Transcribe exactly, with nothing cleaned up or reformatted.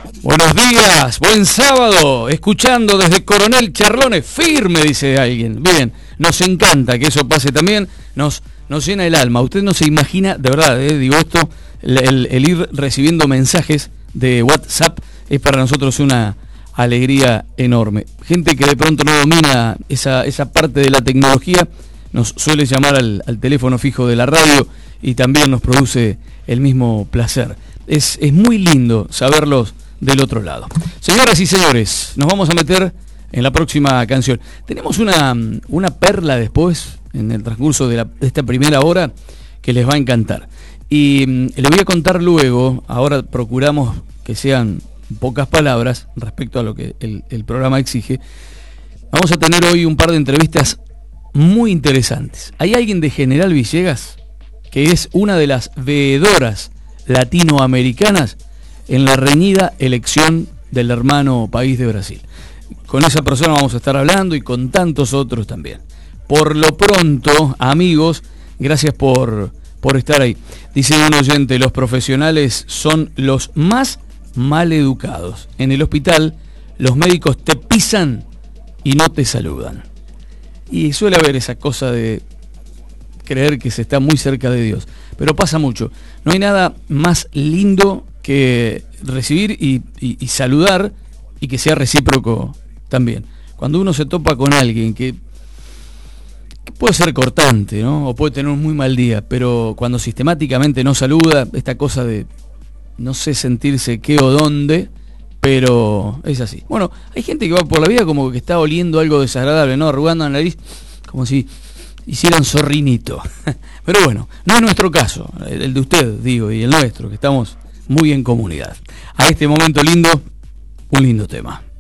Buenos días, buen sábado, escuchando desde Coronel Charlones, firme, dice alguien. Bien, nos encanta que eso pase también, nos, nos llena el alma. Usted no se imagina, de verdad, eh, digo esto, el, el, el ir recibiendo mensajes de WhatsApp es para nosotros una alegría enorme. Gente que de pronto no domina esa, esa parte de la tecnología, nos suele llamar al, al teléfono fijo de la radio y también nos produce el mismo placer. Es, es muy lindo saberlos del otro lado. Señoras y señores, nos vamos a meter en la próxima canción. Tenemos una, una perla después, en el transcurso de, la, de esta primera hora, que les va a encantar. Y um, les voy a contar luego, ahora procuramos que sean pocas palabras respecto a lo que el, el programa exige. Vamos a tener hoy un par de entrevistas muy interesantes. Hay alguien de General Villegas, que es una de las veedoras latinoamericanas en la reñida elección del hermano país de Brasil. Con esa persona vamos a estar hablando y con tantos otros también. Por lo pronto, amigos, gracias por, por estar ahí. Dice un oyente, los profesionales son los más mal educados. En el hospital, los médicos te pisan y no te saludan. Y suele haber esa cosa de creer que se está muy cerca de Dios. Pero pasa mucho. No hay nada más lindo que recibir y, y, y saludar y que sea recíproco también. Cuando uno se topa con alguien que, que puede ser cortante, ¿no? O puede tener un muy mal día, pero cuando sistemáticamente no saluda, esta cosa de no sé sentirse qué o dónde, pero es así. Bueno, hay gente que va por la vida como que está oliendo algo desagradable, ¿no? Arrugando la nariz, como si hicieran zorrinito. Pero bueno, no es nuestro caso, el de usted, digo, y el nuestro, que estamos muy en comunidad. A este momento lindo, un lindo tema.